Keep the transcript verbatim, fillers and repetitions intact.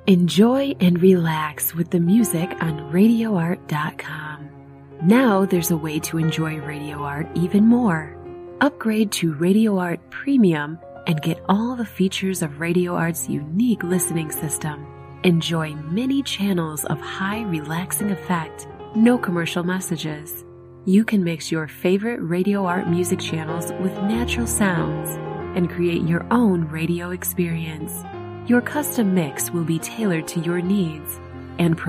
Enjoy and relax with the music on radio art dot com. Now there's a way to enjoy Radio Art even more. Upgrade to Radio Art Premium and get all the features of Radio Art's unique listening system. Enjoy many channels of high relaxing effect, no commercial messages. You can mix your favorite Radio Art music channels with natural sounds and create your own radio experience. Your custom mix will be tailored to your needs and